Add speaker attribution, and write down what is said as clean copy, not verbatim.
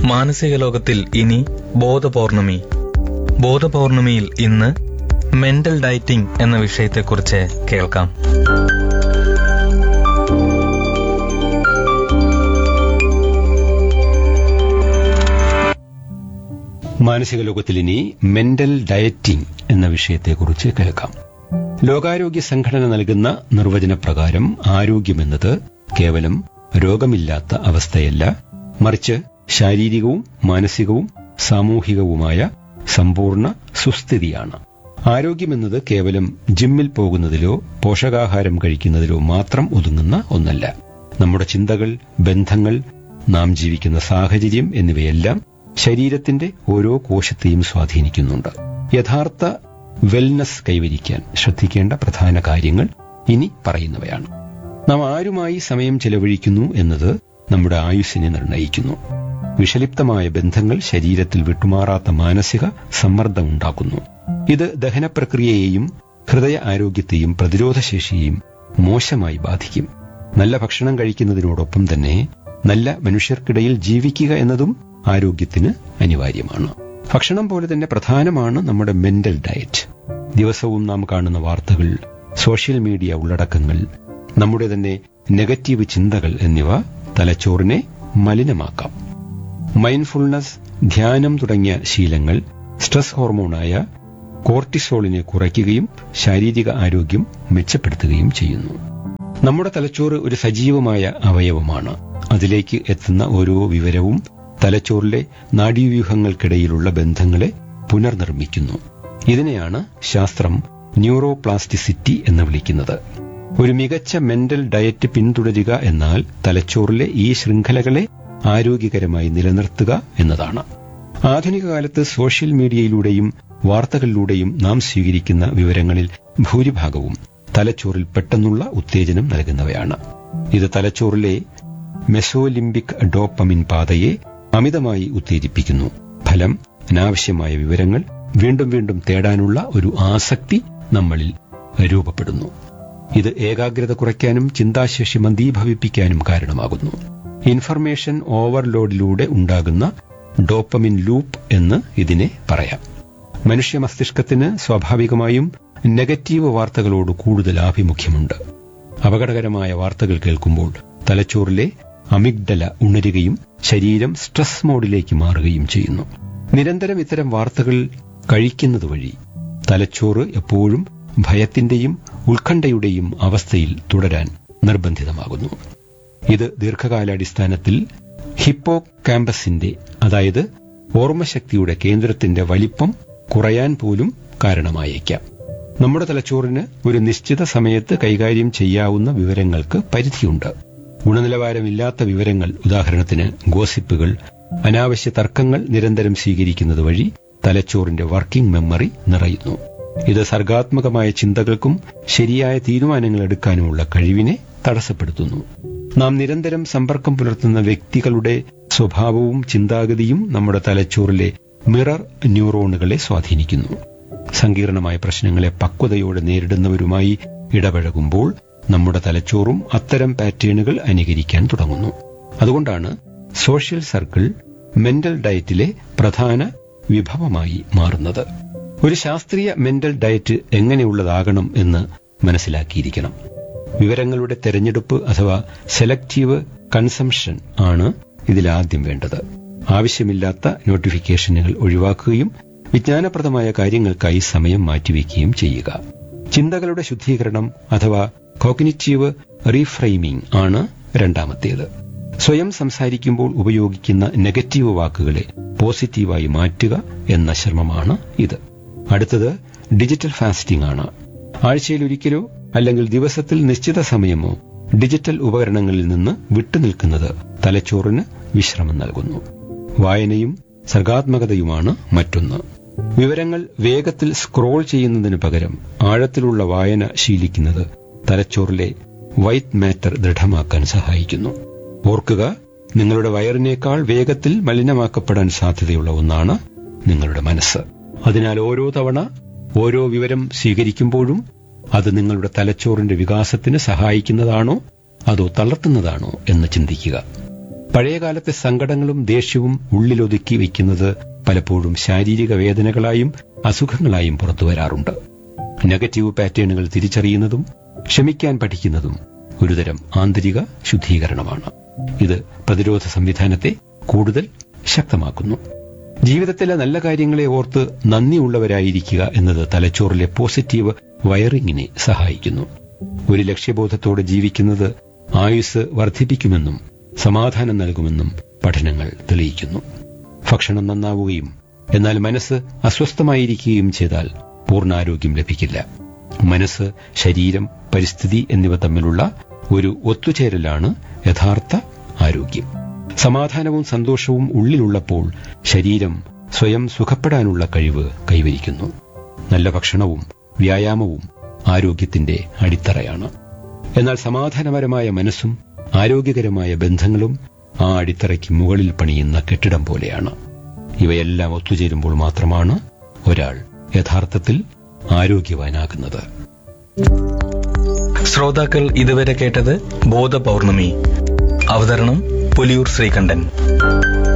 Speaker 1: മാനസിക ലോകത്തിൽ ഇനി ബോധപൗർണമി. ബോധപൗർണമിയിൽ ഇന്ന് മെന്റൽ ഡയറ്റിംഗ് എന്ന വിഷയത്തെക്കുറിച്ച് കേൾക്കാം.
Speaker 2: മാനസിക ലോകത്തിൽ ഇനി മെന്റൽ ഡയറ്റിംഗ് എന്ന വിഷയത്തെക്കുറിച്ച് കേൾക്കാം. ലോകാരോഗ്യ സംഘടന നൽകുന്ന നിർവചനപ്രകാരം ആരോഗ്യമെന്നത് കേവലം രോഗമില്ലാത്ത അവസ്ഥയല്ല, മറിച്ച് ശാരീരികവും മാനസികവും സാമൂഹികവുമായ സമ്പൂർണ്ണ സുസ്ഥിതിയാണ്. ആരോഗ്യമെന്നത് കേവലം ജിമ്മിൽ പോകുന്നതിലോ പോഷകാഹാരം കഴിക്കുന്നതിലോ മാത്രം ഒതുങ്ങുന്ന ഒന്നല്ല. നമ്മുടെ ചിന്തകൾ, ബന്ധങ്ങൾ, നാം ജീവിക്കുന്ന സാഹചര്യം എന്നിവയെല്ലാം ശരീരത്തിന്റെ ഓരോ കോശത്തെയും സ്വാധീനിക്കുന്നുണ്ട്. യഥാർത്ഥ വെൽനസ് കൈവരിക്കാൻ ശ്രദ്ധിക്കേണ്ട പ്രധാന കാര്യങ്ങൾ ഇനി പറയുന്നവയാണ്. നാം ആരുമായി സമയം ചെലവഴിക്കുന്നു എന്നത് നമ്മുടെ ആയുസ്സിനെ നിർണ്ണയിക്കുന്നു. വിഷലിപ്തമായ ബന്ധങ്ങൾ ശരീരത്തിൽ വിട്ടുമാറാത്ത മാനസിക സമ്മർദ്ദം ഉണ്ടാക്കുന്നു. ഇത് ദഹന പ്രക്രിയയെയും ഹൃദയ ആരോഗ്യത്തെയും പ്രതിരോധശേഷിയെയും മോശമായി ബാധിക്കും. നല്ല ഭക്ഷണം കഴിക്കുന്നതിനോടൊപ്പം തന്നെ നല്ല മനുഷ്യർക്കിടയിൽ ജീവിക്കുക എന്നതും ആരോഗ്യത്തിന് അനിവാര്യമാണ്. ഭക്ഷണം പോലെ തന്നെ പ്രധാനമാണ് നമ്മുടെ മെന്റൽ ഡയറ്റ്. ദിവസവും നാം കാണുന്ന വാർത്തകൾ, സോഷ്യൽ മീഡിയ ഉള്ളടക്കങ്ങൾ, നമ്മുടെ തന്നെ നെഗറ്റീവ് ചിന്തകൾ എന്നിവ തലച്ചോറിനെ മലിനമാക്കാം. മൈൻഡ്ഫുൾനെസ്, ധ്യാനം തുടങ്ങിയ ശീലങ്ങൾ സ്ട്രെസ് ഹോർമോണായ കോർട്ടിസോളിനെ കുറയ്ക്കുകയും ശാരീരിക ആരോഗ്യം മെച്ചപ്പെടുത്തുകയും ചെയ്യുന്നു. നമ്മുടെ തലച്ചോറ് ഒരു സജീവമായ അവയവമാണ്. അതിലേക്ക് എത്തുന്ന ഓരോ വിവരവും തലച്ചോറിലെ നാഡീവ്യൂഹങ്ങൾക്കിടയിലുള്ള ബന്ധങ്ങളെ പുനർനിർമ്മിക്കുന്നു. ഇതിനെയാണ് ശാസ്ത്രം ന്യൂറോപ്ലാസ്റ്റിസിറ്റി എന്ന് വിളിക്കുന്നത്. ഒരു മികച്ച മെന്റൽ ഡയറ്റ് പിന്തുടരുക എന്നാൽ തലച്ചോറിലെ ഈ ശൃംഖലകളെ ആരോഗ്യകരമായി നിലനിർത്തുക എന്നതാണ്. ആധുനിക കാലത്ത് സോഷ്യൽ മീഡിയയിലൂടെയും വാർത്തകളിലൂടെയും നാം സ്വീകരിക്കുന്ന വിവരങ്ങളിൽ ഭൂരിഭാഗവും തലച്ചോറിൽ പെട്ടെന്നുള്ള ഉത്തേജനം നൽകുന്നവയാണ്. ഇത് തലച്ചോറിലെ മെസോലിംബിക് ഡോപ്പമിൻ പാതയെ അമിതമായി ഉത്തേജിപ്പിക്കുന്നു. ഫലം, അനാവശ്യമായ വിവരങ്ങൾ വീണ്ടും വീണ്ടും തേടാനുള്ള ഒരു ആസക്തി നമ്മളിൽ രൂപപ്പെടുന്നു. ഇത് ഏകാഗ്രത കുറയ്ക്കാനും ചിന്താശേഷി മന്ദീഭവിപ്പിക്കാനും കാരണമാകുന്നു. ഇൻഫർമേഷൻ ഓവർലോഡിലൂടെ ഉണ്ടാകുന്ന ഡോപ്പമിൻ ലൂപ്പ് എന്ന് ഇതിനെ പറയാം. മനുഷ്യ മസ്തിഷ്കത്തിന് സ്വാഭാവികമായും നെഗറ്റീവ് വാർത്തകളോട് കൂടുതൽ ആഭിമുഖ്യമുണ്ട്. അപകടകരമായ വാർത്തകൾ കേൾക്കുമ്പോൾ തലച്ചോറിലെ അമിഗ്ഡല ഉണരുകയും ശരീരം സ്ട്രെസ് മോഡിലേക്ക് മാറുകയും ചെയ്യുന്നു. നിരന്തരം ഇത്തരം വാർത്തകൾ കഴിക്കുന്നത് വഴി തലച്ചോറ് എപ്പോഴും ഭയത്തിന്റെയും ഉത്കണ്ഠയുടെയും അവസ്ഥയിൽ തുടരാൻ നിർബന്ധിതമാകുന്നു. ഇത് ദീർഘകാലാടിസ്ഥാനത്തിൽ ഹിപ്പോ ക്യാമ്പസിന്റെ, അതായത് ഓർമ്മശക്തിയുടെ കേന്ദ്രത്തിന്റെ വലിപ്പം കുറയാൻ പോലും കാരണമായേക്കാം. നമ്മുടെ തലച്ചോറിന് ഒരു നിശ്ചിത സമയത്ത് കൈകാര്യം ചെയ്യാവുന്ന വിവരങ്ങൾക്ക് പരിധിയുണ്ട്. ഗുണനിലവാരമില്ലാത്ത വിവരങ്ങൾ, ഉദാഹരണത്തിന് ഗോസിപ്പുകൾ, അനാവശ്യ തർക്കങ്ങൾ നിരന്തരം സ്വീകരിക്കുന്നത് വഴി തലച്ചോറിന്റെ വർക്കിംഗ് മെമ്മറി നിറയുന്നു. ഇത് സർഗാത്മകമായ ചിന്തകൾക്കും ശരിയായ തീരുമാനങ്ങൾ എടുക്കാനുമുള്ള കഴിവിനെ തടസ്സപ്പെടുത്തുന്നു. നാം നിരന്തരം സമ്പർക്കം പുലർത്തുന്ന വ്യക്തികളുടെ സ്വഭാവവും ചിന്താഗതിയും നമ്മുടെ തലച്ചോറിലെ മിറർ ന്യൂറോണുകളെ സ്വാധീനിക്കുന്നു. സങ്കീർണമായ പ്രശ്നങ്ങളെ പക്വതയോടെ നേരിടുന്നവരുമായി ഇടപഴകുമ്പോൾ നമ്മുടെ തലച്ചോറും അത്തരം പാറ്റേണുകൾ അനുകരിക്കാൻ തുടങ്ങുന്നു. അതുകൊണ്ടാണ് സോഷ്യൽ സർക്കിൾ മെന്റൽ ഡയറ്റിലെ പ്രധാന വിഭവമായി മാറുന്നത്. ഒരു ശാസ്ത്രീയ മെന്റൽ ഡയറ്റ് എങ്ങനെയുള്ളതാകണം എന്ന് മനസ്സിലാക്കിയിരിക്കണം. വിവരങ്ങളുടെ തെരഞ്ഞെടുപ്പ് അഥവാ സെലക്റ്റീവ് കൺസംഷൻ ആണ് ഇതിലാദ്യം വേണ്ടത്. ആവശ്യമില്ലാത്ത നോട്ടിഫിക്കേഷനുകൾ ഒഴിവാക്കുകയും വിജ്ഞാനപ്രദമായ കാര്യങ്ങൾക്കായി സമയം മാറ്റിവെക്കുകയും ചെയ്യുക. ചിന്തകളുടെ ശുദ്ധീകരണം അഥവാ കോഗ്നിറ്റീവ് റീഫ്രെയിമിംഗ് ആണ് രണ്ടാമത്തേത്. സ്വയം സംസാരിക്കുമ്പോൾ ഉപയോഗിക്കുന്ന നെഗറ്റീവ് വാക്കുകളെ പോസിറ്റീവായി മാറ്റുക എന്ന ശ്രമമാണ് ഇത്. അടുത്തത് ഡിജിറ്റൽ ഫാസ്റ്റിംഗ് ആണ്. ആഴ്ചയിലൊരിക്കലോ അല്ലെങ്കിൽ ദിവസത്തിൽ നിശ്ചിത സമയമോ ഡിജിറ്റൽ ഉപകരണങ്ങളിൽ നിന്ന് വിട്ടുനിൽക്കുന്നത് തലച്ചോറിന് വിശ്രമം നൽകുന്നു. വായനയും സർഗാത്മകതയുമാണ് മറ്റൊന്ന്. വിവരങ്ങൾ വേഗത്തിൽ സ്ക്രോൾ ചെയ്യുന്നതിന് പകരം ആഴത്തിലുള്ള വായന ശീലിക്കുന്നത് തലച്ചോറിലെ വൈറ്റ് മാറ്റർ ദൃഢമാക്കാൻ സഹായിക്കുന്നു. ഓർക്കുക, നിങ്ങളുടെ വയറിനേക്കാൾ വേഗത്തിൽ മലിനമാക്കപ്പെടാൻ സാധ്യതയുള്ള ഒന്നാണ് നിങ്ങളുടെ മനസ്സ്. അതിനാൽ ഓരോ തവണ ഓരോ വിവരം സ്വീകരിക്കുമ്പോഴും അത് നിങ്ങളുടെ തലച്ചോറിന്റെ വികാസത്തിന് സഹായിക്കുന്നതാണോ അതോ തളർത്തുന്നതാണോ എന്ന് ചിന്തിക്കുക. പഴയകാലത്തെ സങ്കടങ്ങളും ദേഷ്യവും ഉള്ളിലൊതുക്കി വയ്ക്കുന്നത് പലപ്പോഴും ശാരീരിക വേദനകളായും അസുഖങ്ങളായും പുറത്തുവരാറുണ്ട്. നെഗറ്റീവ് പാറ്റേണുകൾ തിരിച്ചറിയുന്നതും ക്ഷമിക്കാൻ പഠിക്കുന്നതും ഒരുതരം ആന്തരിക ശുദ്ധീകരണമാണ്. ഇത് പ്രതിരോധ സംവിധാനത്തെ കൂടുതൽ ശക്തമാക്കുന്നു. ജീവിതത്തിലെ നല്ല കാര്യങ്ങളെ ഓർത്ത് നന്ദിയുള്ളവരായിരിക്കുക എന്നത് തലച്ചോറിലെ പോസിറ്റീവ് വയറിങ്ങിനെ സഹായിക്കുന്നു. ഒരു ലക്ഷ്യബോധത്തോടെ ജീവിക്കുന്നത് ആയുസ് വർദ്ധിപ്പിക്കുമെന്നും സമാധാനം നൽകുമെന്നും പഠനങ്ങൾ തെളിയിക്കുന്നു. ഭക്ഷണം നന്നാവുകയും എന്നാൽ മനസ്സ് അസ്വസ്ഥമായിരിക്കുകയും ചെയ്താൽ പൂർണ്ണാരോഗ്യം ലഭിക്കില്ല. മനസ്സ്, ശരീരം, പരിസ്ഥിതി എന്നിവ തമ്മിലുള്ള ഒരു ഒത്തുചേരലാണ് യഥാർത്ഥ ആരോഗ്യം. സമാധാനവും സന്തോഷവും ഉള്ളിലുള്ളപ്പോൾ ശരീരം സ്വയം സുഖപ്പെടാനുള്ള കഴിവ് കൈവരിക്കുന്നു. നല്ല ഭക്ഷണവും വ്യായാമവും ആരോഗ്യത്തിന്റെ അടിത്തറയാണ്. എന്നാൽ സമാധാനപരമായ മനസ്സും ആരോഗ്യകരമായ ബന്ധങ്ങളും ആ അടിത്തറയ്ക്ക് മുകളിൽ പണിയുന്ന കെട്ടിടം പോലെയാണ്. ഇവയെല്ലാം ഒത്തുചേരുമ്പോൾ മാത്രമാണ് ഒരാൾ യഥാർത്ഥത്തിൽ ആരോഗ്യവാനാകുന്നത്.
Speaker 1: ശ്രോതാക്കൾ ഇതുവരെ കേട്ടത് ബോധപൗർണമി. അവതരണം പുലിയൂർ ശ്രീകണ്ഠൻ.